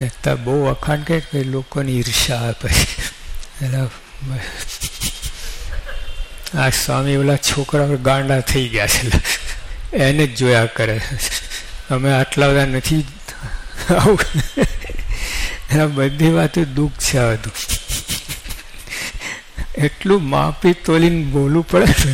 તો બહુ વખાણ કે લોકોની ઈર્ષા આપે. એટલે આ સ્વામી ઓલા છોકરાઓ ગાંડા થઈ ગયા છે, એને જ જોયા કરે. અમે આટલા બધા નથી. આવું બધી વાતો દુઃખ છે. આ બધું એટલું માપી તોલીને બોલવું પડે.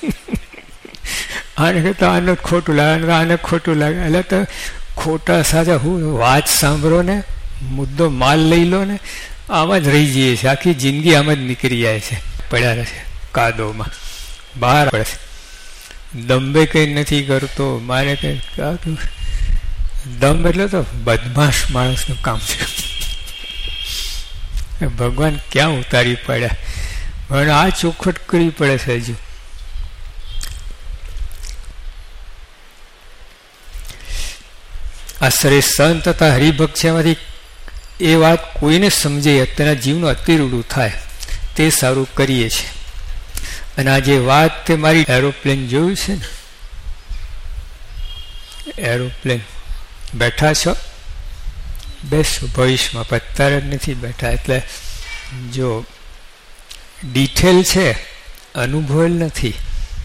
આને કહેતા આને ખોટું લાગે, આને ખોટું લાગે. એટલે તો ખોટા સાચા હું વાત સાંભળો ને, મુદ્દો માલ લઈ લો ને, આમાં જ રહી જઈએ છીએ. આખી જિંદગી આમાં જ નીકળી જાય છે. પડ્યા રહે છે કાદોમાં, બહાર પડે છે. દંભે કંઈ નથી કરતો, મારે કંઈ દમ એટલે તો બદમાશ માણસનું કામ છે. ભગવાન ક્યાં ઉતારી પડ્યા, પણ આ ચોખવટ કરવી પડે છે. હજુ આ શ્રેષ્ઠ સંત તથા હરિભક્ત છે, એમાંથી એ વાત કોઈને સમજે, અત્યારના જીવનું અતિરૂઢું થાય તે સારું કરીએ છીએ. અને આ જે વાત તે મારી એરોપ્લેન જોયું છે ને, એરોપ્લેન બેઠા છો, બેસો ભવિષ્યમાં, પણ અત્યારે જ નથી બેઠા. એટલે જો ડિટેલ છે, અનુભવેલ નથી.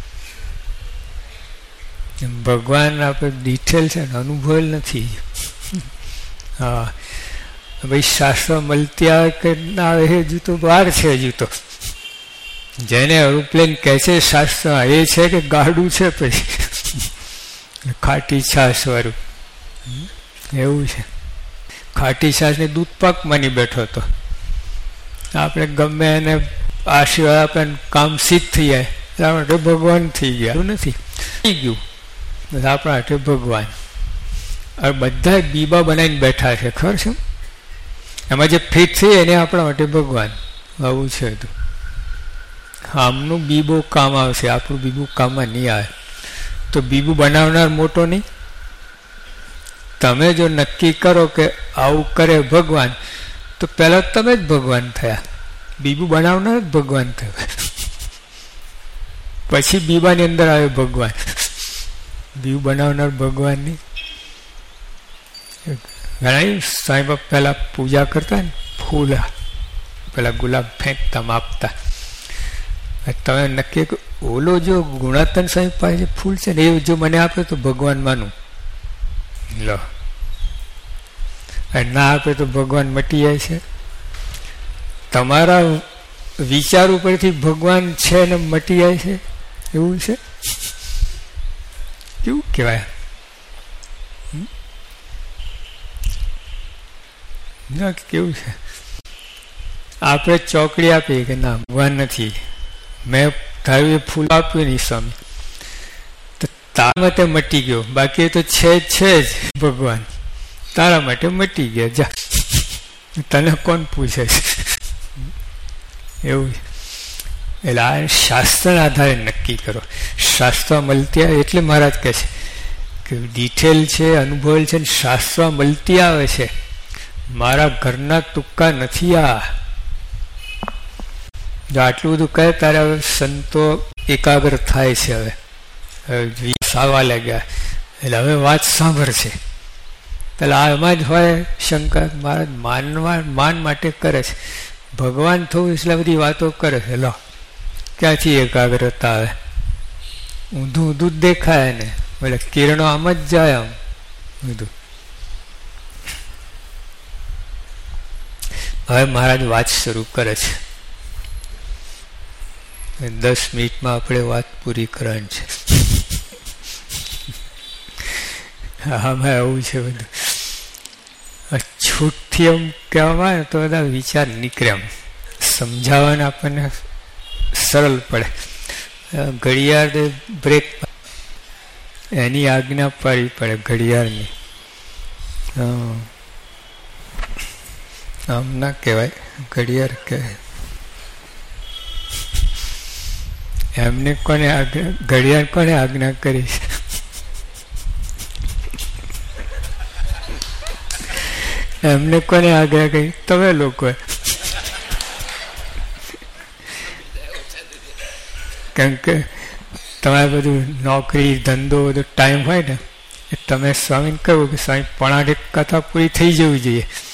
ભગવાન આપણે ડિટેલ છે ને અનુભવેલ નથી. હા ભાઈ શાસ્ત્ર મળતી આવે કે ના આવે હજુ તો બહાર છે. હજુ તો જેને એરોપ્લેન કહે છે શાસ્ત્ર એ છે કે ગાડું છે પછી ખાટી છાશ વાળું એવું છે. ખાટી છાશને દૂધ પાક માની બેઠો હતો. આપણે ગમે એને આશીર્વાદ આપે કામ સિદ્ધ થઈ જાય એટલે આપણે ભગવાન થઈ ગયા. એવું નથી થઈ ગયું, આપણા હાથે ભગવાન. હવે બધા બીબા બનાવીને બેઠા છે, ખબર છે? એમાં જે ફિટ થઈ એને આપણા માટે ભગવાન. આવું છે તો આમનું બીબો કામ આવશે, આપણું બીબું કામમાં નહીં આવે. તો બીબું બનાવનાર મોટો નહીં. તમે જો નક્કી કરો કે આવું કરે ભગવાન, તો પહેલાં તમે જ ભગવાન થયા. બીબું બનાવનાર જ ભગવાન થયા, પછી બીબાની અંદર આવે ભગવાન. બીબું બનાવનાર ભગવાનની ઘણા સાંઈ બાપ પહેલાં પૂજા કરતા ને, ફૂલ પેલા ગુલાબ ફેંકતા માપતા. તમે નક્કી ઓલો જો ગુણાતન સાહેબ પાસે ફૂલ છે ને એ જો મને આપે તો ભગવાન માનું લો, ના આપે તો ભગવાન મટી જાય છે. તમારા વિચાર ઉપરથી ભગવાન છે ને મટી જાય છે, એવું છે. કેવું કહેવાય? ના કેવું છે? આપણે ચોકડી આપીએ કે ના ભગવાન નથી, મેં ધાર્યું એ ફૂલ આપ્યું નહીં સ્વામી, તો તારા માટે મટી ગયો. બાકી તો છે જ ભગવાન, તારા માટે મટી ગયા. જા, તને કોણ પૂછે છે? એવું. એટલે આ શાસ્ત્રના આધારે નક્કી કરો. શાસ્ત્ર મળતી આવે એટલે મહારાજ કહે છે કે ડિટેલ છે, અનુભવેલ છે, શાસ્ત્ર મળતી આવે છે. મારા ઘરના તુક્કા નથી આ. જો આટલું બધું કહે ત્યારે હવે સંતો એકાગ્ર થાય છે. હવે આવવા લાગ્યા એટલે હવે વાત સાંભળશે. એટલે આ એમાં જ હોય શંકા. મહારાજ માન માટે કરે છે. ભગવાન થવું એટલે બધી વાતો કરે છે. લો ક્યાંથી એકાગ્રતા આવે? ઊંધું ઊંધું જ દેખાય ને, એટલે કિરણો આમ જ જાય. આમ ઊંધું. હવે મહારાજ વાત શરૂ કરે છે. 10 મિનિટમાં આપણે વાત પૂરી કરવાની છે. આમાં એવું છે બધું. છૂટથી એમ કહેવામાં આવે તો બધા વિચાર નીકળે, એમ સમજાવવાને આપણને સરળ પડે. ઘડિયાળ બ્રેક એની આજ્ઞા પાડવી પડે ઘડિયાળની. આમ ના કહેવાય, ઘડિયાળ કહેવાય. એમને કોને ઘડિયાળ કોને આજ્ઞા કરી? એમને કોને આજ્ઞા કરી? તમે લોકોએ. કેમ કે તમારે બધું નોકરી ધંધો બધો ટાઈમ હોય ને, તમે સ્વામીને કહ્યું કે સ્વામી 8:30 કથા પૂરી થઈ જવી જોઈએ.